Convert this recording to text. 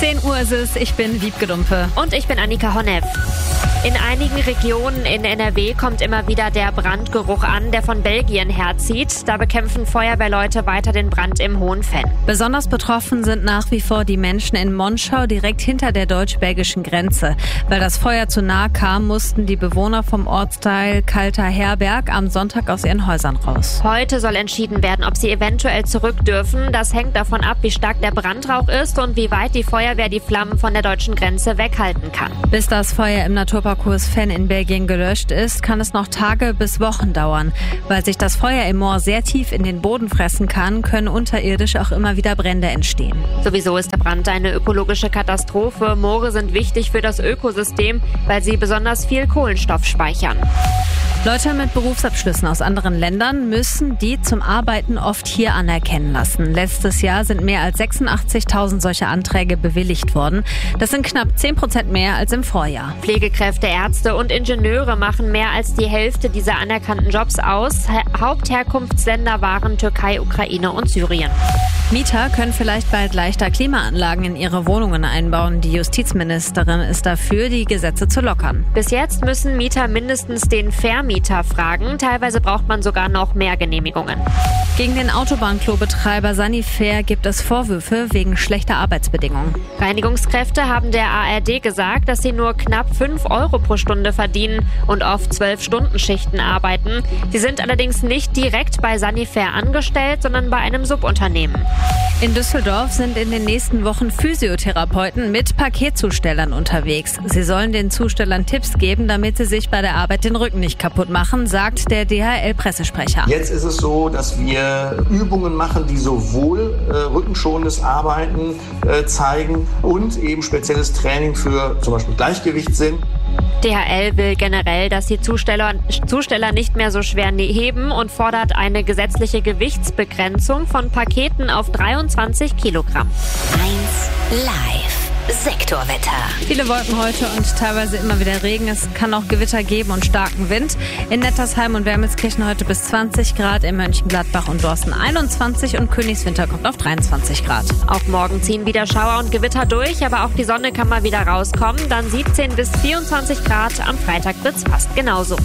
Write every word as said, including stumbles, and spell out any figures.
zehn Uhr ist es, ich bin Wiebke Dumpe. Und ich bin Annika Honneff. In einigen Regionen in N R W kommt immer wieder der Brandgeruch an, der von Belgien herzieht. Da bekämpfen Feuerwehrleute weiter den Brand im Hohenfenn. Besonders betroffen sind nach wie vor die Menschen in Monschau, direkt hinter der deutsch-belgischen Grenze. Weil das Feuer zu nahe kam, mussten die Bewohner vom Ortsteil Kalter Herberg am Sonntag aus ihren Häusern raus. Heute soll entschieden werden, ob sie eventuell zurück dürfen. Das hängt davon ab, wie stark der Brandrauch ist und wie weit die Feuerwehr die Flammen von der deutschen Grenze weghalten kann. Bis das Feuer im Naturpark Hohenfenn in Belgien gelöscht ist, kann es noch Tage bis Wochen dauern. Weil sich das Feuer im Moor sehr tief in den Boden fressen kann, können unterirdisch auch immer wieder Brände entstehen. Sowieso ist der Brand eine ökologische Katastrophe. Moore sind wichtig für das Ökosystem, weil sie besonders viel Kohlenstoff speichern. Leute mit Berufsabschlüssen aus anderen Ländern müssen die zum Arbeiten oft hier anerkennen lassen. Letztes Jahr sind mehr als sechsundachtzigtausend solche Anträge bewilligt worden. Das sind knapp zehn Prozent mehr als im Vorjahr. Pflegekräfte, Ärzte und Ingenieure machen mehr als die Hälfte dieser anerkannten Jobs aus. Hauptherkunftsländer waren Türkei, Ukraine und Syrien. Mieter können vielleicht bald leichter Klimaanlagen in ihre Wohnungen einbauen. Die Justizministerin ist dafür, die Gesetze zu lockern. Bis jetzt müssen Mieter mindestens den Vermieter fragen. Teilweise braucht man sogar noch mehr Genehmigungen. Gegen den Autobahnklobetreiber Sanifair gibt es Vorwürfe wegen schlechter Arbeitsbedingungen. Reinigungskräfte haben der A R D gesagt, dass sie nur knapp fünf Euro pro Stunde verdienen und oft zwölf Stunden Schichten arbeiten. Sie sind allerdings nicht direkt bei Sanifair angestellt, sondern bei einem Subunternehmen. In Düsseldorf sind in den nächsten Wochen Physiotherapeuten mit Paketzustellern unterwegs. Sie sollen den Zustellern Tipps geben, damit sie sich bei der Arbeit den Rücken nicht kaputt machen, sagt der D H L-Pressesprecher. Jetzt ist es so, dass wir Übungen machen, die sowohl äh, rückenschonendes Arbeiten äh, zeigen und eben spezielles Training für zum Beispiel Gleichgewichtssinn. D H L will generell, dass die Zusteller, Zusteller nicht mehr so schwer heben und fordert eine gesetzliche Gewichtsbegrenzung von Paketen auf dreiundzwanzig Kilogramm. eins Live. Sektorwetter. Viele Wolken heute und teilweise immer wieder Regen. Es kann auch Gewitter geben und starken Wind. In Nettersheim und Wermelskirchen heute bis zwanzig Grad, in Mönchengladbach und Dorsten einundzwanzig und Königswinter kommt auf dreiundzwanzig Grad. Auch morgen ziehen wieder Schauer und Gewitter durch, aber auch die Sonne kann mal wieder rauskommen. Dann siebzehn bis vierundzwanzig Grad. Am Freitag wird's fast genauso.